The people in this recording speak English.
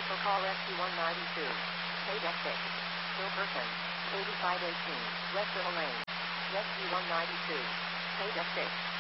Also call SG-192. Paid F6. Still person. 8518. West Lane. SG-192. Paid F6.